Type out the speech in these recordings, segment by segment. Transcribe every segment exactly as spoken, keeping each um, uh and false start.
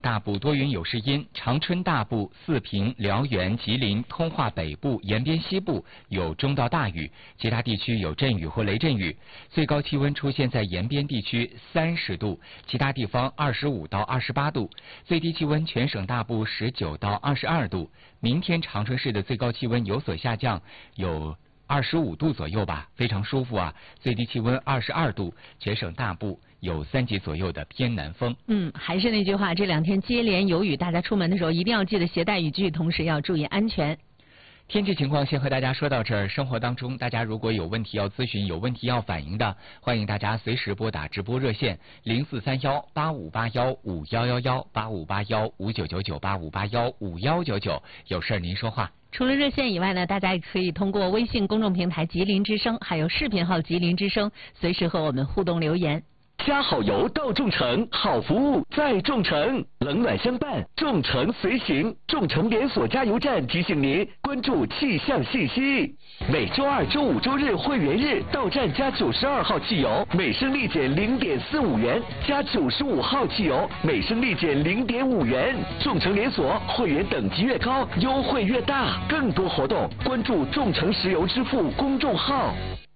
大部多云有时阴，长春大部、四平、辽源、吉林、通化北部、延边西部有中到大雨，其他地区有阵雨或雷阵雨。最高气温出现在延边地区三十度，其他地方二十五到二十八度。最低气温全省大部十九到二十二度。明天长春市的最高气温有所下降，有二十五度左右吧，非常舒服啊。最低气温二十二度，全省大部有三级左右的偏南风。 嗯，还是那句话，这两天接连有雨，大家出门的时候一定要记得携带雨具，同时要注意安全。 天气情况先和大家说到这儿。生活当中，大家如果有问题要咨询、有问题要反映的，欢迎大家随时拨打直播热线零四三幺八五八幺五幺幺幺八五八幺五九九九八五八幺五幺九九，有事儿您说话。 除了热线以外呢，大家也可以通过微信公众平台吉林之声，还有视频号吉林之声，随时和我们互动留言。 加好油到众诚，好服务在众诚，冷暖相伴，众诚随行。众诚连锁加油站提醒您关注气象信息。每周二、周五、周日会员日到站加九十二号汽油，每升立减零点四五元；加九十五号汽油，每升立减零点五元。众诚连锁会员等级越高，优惠越大。更多活动关注众诚石油支付公众号。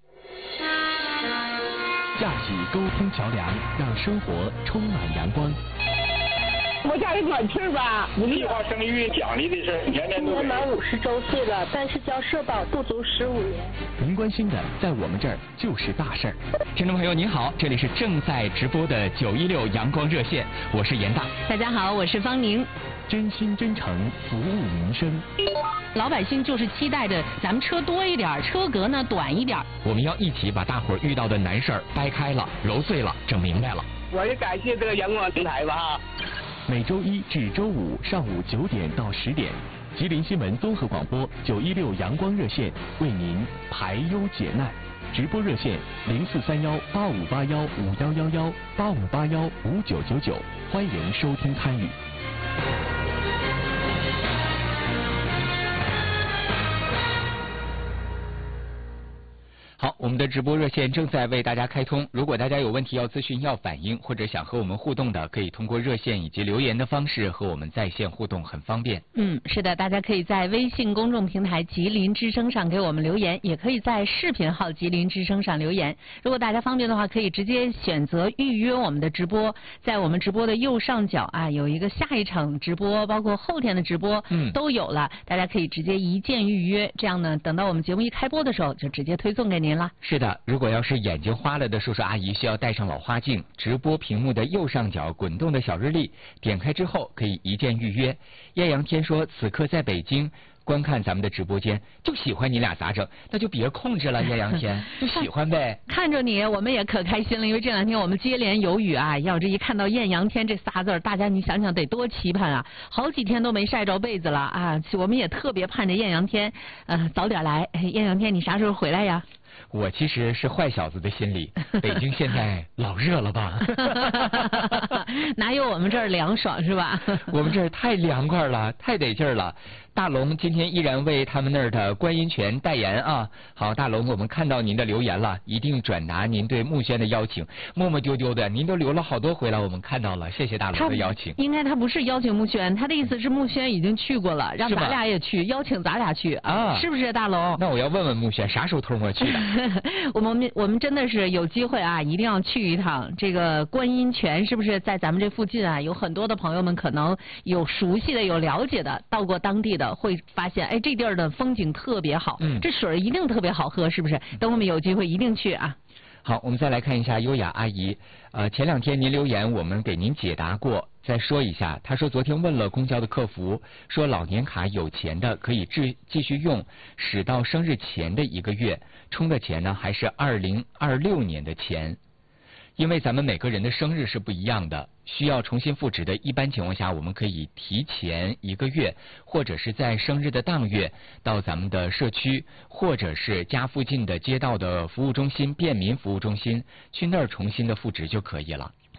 架起沟通桥梁，让生活充满阳光。 我家有暖气吧？ 计划生育奖励的事，年年都有。 今年满五十周岁了，但是交社保不足十五年。 您关心的，在我们这儿就是大事儿。 听众朋友您好，这里是正在直播的九一六阳光热线，我是严大。 大家好，我是方宁。 真心真诚服务民生， 老百姓就是期待着咱们车多一点，车格呢短一点。 我们要一起把大伙儿遇到的难事儿掰开了、揉碎了、整明白了。 我也感谢这个阳光平台吧。 每周一至周五上午九点到十点，吉林新闻综合广播九一六阳光热线为您排忧解难。直播热线零四三幺八五八幺五幺幺幺八五八幺五九九九，欢迎收听参与。 好，我们的直播热线正在为大家开通。如果大家有问题要咨询、要反映，或者想和我们互动的，可以通过热线以及留言的方式和我们在线互动，很方便。 嗯，是的，大家可以在微信公众平台吉林之声上给我们留言，也可以在视频号吉林之声上留言。如果大家方便的话，可以直接选择预约我们的直播，在我们直播的右上角啊，有一个下一场直播，包括后天的直播，嗯，都有了。大家可以直接一键预约，这样呢，等到我们节目一开播的时候，就直接推送给您了。 是的，如果要是眼睛花了的叔叔阿姨，需要戴上老花镜，直播屏幕的右上角滚动的小日历，点开之后可以一键预约。艳阳天说此刻在北京观看咱们的直播间，就喜欢你俩咋整？那就别控制了，艳阳天就喜欢呗。 看着你，我们也可开心了，因为这两天我们接连有雨啊，要这一看到艳阳天这仨字儿，大家你想想得多期盼啊！好几天都没晒着被子了啊，我们也特别盼着艳阳天，呃，早点来。艳阳天，你啥时候回来呀？ 我其实是坏小子的心理，北京现在老热了吧？ 哪有我们这儿凉爽是吧？ 我们这儿太凉快了，太得劲儿了。大龙今天依然为他们那儿的观音泉代言啊！好，大龙，我们看到您的留言了，一定转达您对穆轩的邀请。磨磨丢丢的，您都留了好多回了，我们看到了，谢谢大龙的邀请。 应该他不是邀请穆轩，他的意思是穆轩已经去过了，让咱俩也去，邀请咱俩去啊，是不是大龙？ 那我要问问穆轩，啥时候偷摸去的？ 我们我们真的是有机会啊，一定要去一趟这个观音泉，是不是在咱们这附近啊？有很多的朋友们可能有熟悉的，有了解的，到过当地的。会发现，哎，这地儿的风景特别好，嗯，这水一定特别好喝，是不是？等我们有机会一定去啊。 好，我们再来看一下优雅阿姨，呃，前两天您留言，我们给您解答过，再说一下。她说昨天问了公交的客服，说老年卡有钱的可以继继续用，使到生日前的一个月，充的钱呢还是二零二六年的钱。因为咱们每个人的生日是不一样的，需要重新复值的，一般情况下我们可以提前一个月，或者是在生日的当月到咱们的社区或者是家附近的街道的服务中心、便民服务中心去那儿重新的复值就可以了。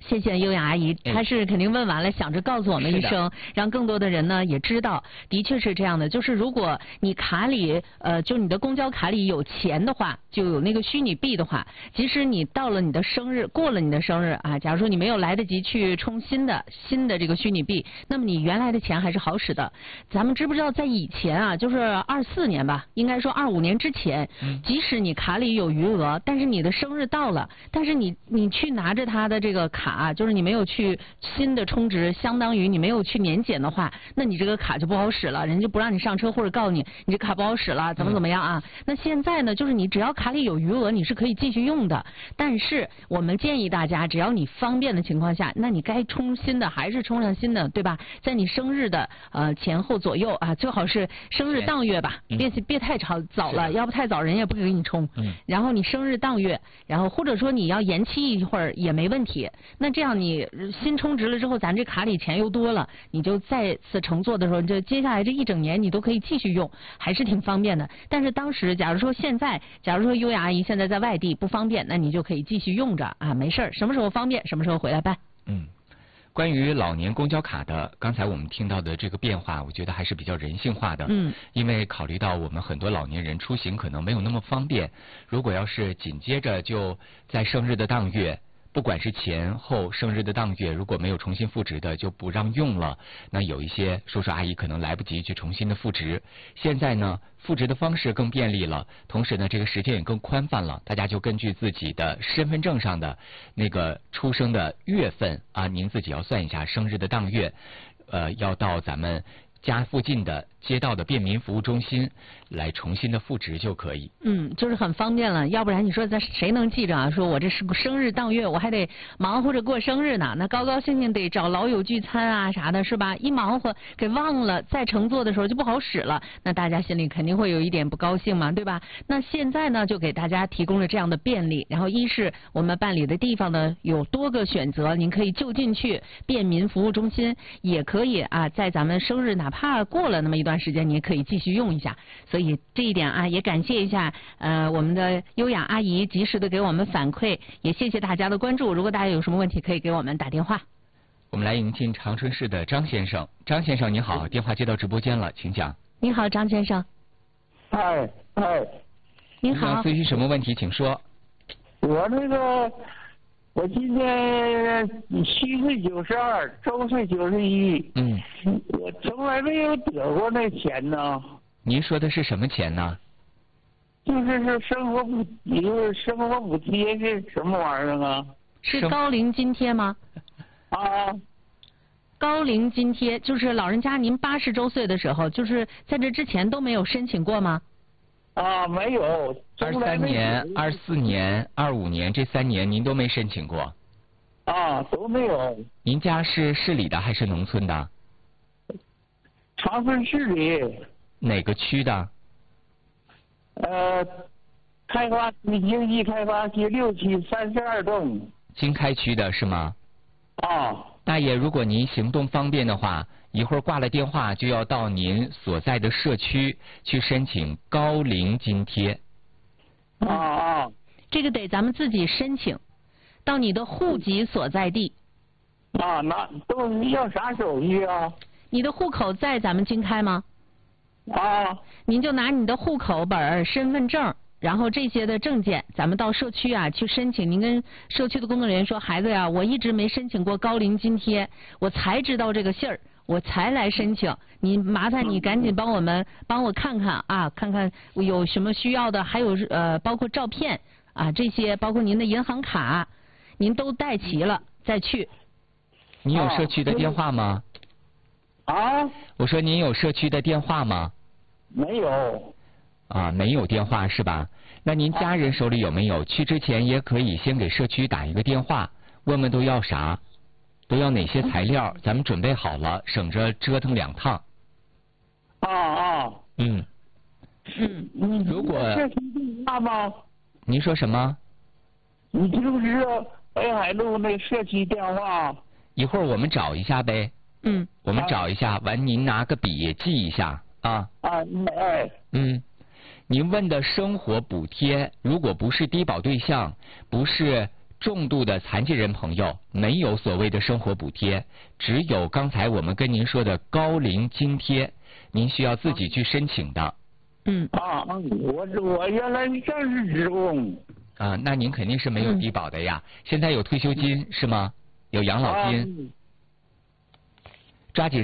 谢谢优雅阿姨，她是肯定问完了，想着告诉我们一声，让更多的人呢也知道，的确是这样的。就是如果你卡里呃，就你的公交卡里有钱的话，就有那个虚拟币的话，即使你到了你的生日，过了你的生日啊，假如说你没有来得及去充新的新的这个虚拟币，那么你原来的钱还是好使的。咱们知不知道在以前啊，就是二四年吧，应该说二五年之前，嗯、即使你卡里有余额，但是你的生日到了，但是你你去拿着他的这个卡，就是你没有去新的充值，相当于你没有去年检的话，那你这个卡就不好使了，人就不让你上车，或者告诉你你这卡不好使了，怎么怎么样啊？嗯、那现在呢，就是你只要卡里有余额，你是可以继续用的。但是我们建议大家，只要你方便的情况下，那你该充新的还是充上新的，对吧？在你生日的呃前后左右啊，最好是生日当月吧，嗯、别别太早早了，要不太早人也不给你充。嗯、然后你生日当月，然后或者说你要延期一会儿也没问题。那这样你新充值了之后，咱这卡里钱又多了，你就再次乘坐的时候，这接下来这一整年你都可以继续用，还是挺方便的。但是当时假如说现在，假如说优雅阿姨现在在外地不方便，那你就可以继续用着啊，没事儿，什么时候方便什么时候回来办。 嗯。关于老年公交卡的，刚才我们听到的这个变化，我觉得还是比较人性化的。嗯，因为考虑到我们很多老年人出行可能没有那么方便，如果要是紧接着就在生日的当月，不管是前后生日的当月，如果没有重新复值的就不让用了，那有一些叔叔阿姨可能来不及去重新的复值。现在呢，复值的方式更便利了，同时呢，这个时间也更宽泛了，大家就根据自己的身份证上的那个出生的月份啊，您自己要算一下生日的当月，呃，要到咱们家附近的街道的便民服务中心来重新的复值就可以。 嗯，就是很方便了，要不然你说咱谁能记着啊？说我这是生日当月，我还得忙活着过生日呢，那高高兴兴得找老友聚餐啊啥的，是吧？一忙活给忘了，再乘坐的时候就不好使了，那大家心里肯定会有一点不高兴嘛，对吧？那现在呢，就给大家提供了这样的便利，然后一是我们办理的地方呢有多个选择，您可以就近去便民服务中心，也可以啊，在咱们生日哪怕过了那么一段时间，你也可以继续用一下。所以这一点啊，也感谢一下呃我们的优雅阿姨及时的给我们反馈，也谢谢大家的关注。如果大家有什么问题，可以给我们打电话。 我们来迎进长春市的张先生。张先生您好，电话接到直播间了，请讲。 你好，张先生。 嗨嗨。 您好。 咨询什么问题，请说。 我那个，我今年虚岁九十二，周岁九十一。嗯。我从来没有得过那钱呢。 您说的是什么钱呢？ 就是是生活补，就是生活补贴是什么玩意儿啊？ 是高龄津贴吗？ 啊。 高龄津贴就是老人家，您八十周岁的时候，就是在这之前都没有申请过吗？ 啊，没有。 二三年、二四年、二五年这三年您都没申请过？ 啊，都没有。 您家是市里的还是农村的？ 长春市里。 哪个区的？ 呃，开发区经济开发区六区三十二栋。 经开区的是吗？ 啊。 大爷，如果您行动方便的话，一会儿挂了电话就要到您所在的社区去申请高龄津贴。 啊啊。 这个得咱们自己申请，到你的户籍所在地。 啊，那都要啥手续啊？ 你的户口在咱们经开吗？ 啊。 您就拿你的户口本、身份证，然后这些的证件，咱们到社区啊去申请。您跟社区的工作人员说，孩子呀，我一直没申请过高龄津贴，我才知道这个信儿，我才来申请。你麻烦你赶紧帮我们帮我看看啊，看看有什么需要的，还有呃包括照片啊这些，包括您的银行卡，您都带齐了再去。 你有社区的电话吗？ 啊？ 我说您有社区的电话吗？ 没有。 啊，没有电话是吧？那您家人手里有没有？去之前也可以先给社区打一个电话，问问都要啥，都要哪些材料，咱们准备好了，省着折腾两趟。 啊啊。 嗯。 嗯。 如果。 社区电话吗？ 您说什么？ 你知不知道北海路那社区电话？ 一会儿我们找一下呗。 嗯。 我们找一下，完您拿个笔记一下啊。 啊，哎。 嗯。您问的生活补贴，如果不是低保对象，不是重度的残疾人朋友没有所谓的生活补贴，只有刚才我们跟您说的高龄津贴，您需要自己去申请的。 嗯啊，我我原来正是职工。 啊，那您肯定是没有低保的呀。嗯、现在有退休金是吗？有养老金。 啊、 抓紧